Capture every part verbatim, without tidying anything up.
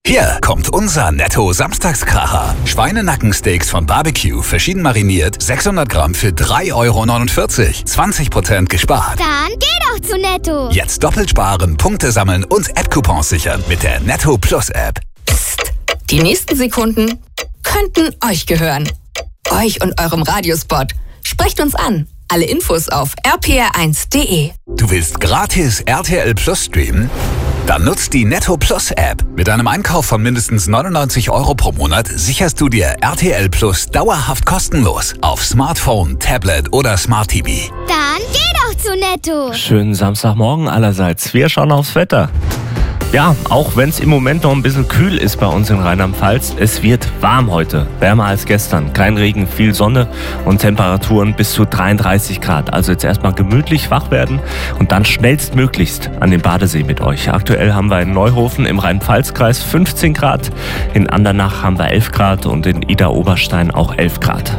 Hier kommt unser Netto-Samstagskracher. Schweinenackensteaks von Barbecue, verschieden mariniert, sechshundert Gramm für drei Euro neunundvierzig. zwanzig Prozent gespart. Dann geh doch zu Netto. Jetzt doppelt sparen, Punkte sammeln und App-Coupons sichern mit der Netto Plus App. Psst. Die nächsten Sekunden könnten euch gehören. Euch und eurem Radiospot. Sprecht uns an. Alle Infos auf r p r eins punkt d e. Du willst gratis R T L Plus streamen? Dann nutzt die Netto Plus App. Mit einem Einkauf von mindestens neunundneunzig Euro pro Monat sicherst du dir R T L Plus dauerhaft kostenlos auf Smartphone, Tablet oder Smart T V. Dann geh doch zu Netto. Schönen Samstagmorgen allerseits. Wir schauen aufs Wetter. Ja, auch wenn es im Moment noch ein bisschen kühl ist bei uns in Rheinland-Pfalz, es wird warm heute, wärmer als gestern. Kein Regen, viel Sonne und Temperaturen bis zu dreiunddreißig Grad. Also jetzt erstmal gemütlich wach werden und dann schnellstmöglichst an den Badesee mit euch. Aktuell haben wir in Neuhofen im Rhein-Pfalz-Kreis fünfzehn Grad, in Andernach haben wir elf Grad und in Idar-Oberstein auch elf Grad.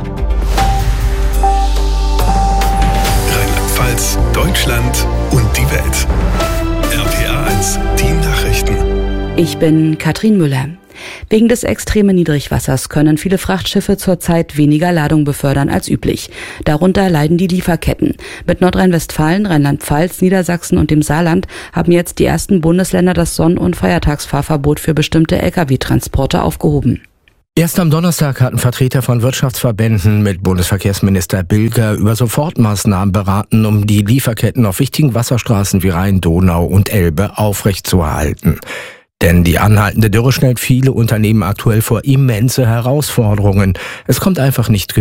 Rheinland-Pfalz, Deutschland und die Welt. R P R eins, die Nachrichten. Ich bin Katrin Müller. Wegen des extremen Niedrigwassers können viele Frachtschiffe zurzeit weniger Ladung befördern als üblich. Darunter leiden die Lieferketten. Mit Nordrhein-Westfalen, Rheinland-Pfalz, Niedersachsen und dem Saarland haben jetzt die ersten Bundesländer das Sonn- und Feiertagsfahrverbot für bestimmte L K W-Transporte aufgehoben. Erst am Donnerstag hatten Vertreter von Wirtschaftsverbänden mit Bundesverkehrsminister Bilger über Sofortmaßnahmen beraten, um die Lieferketten auf wichtigen Wasserstraßen wie Rhein, Donau und Elbe aufrechtzuerhalten. Denn die anhaltende Dürre stellt viele Unternehmen aktuell vor immense Herausforderungen. Es kommt einfach nicht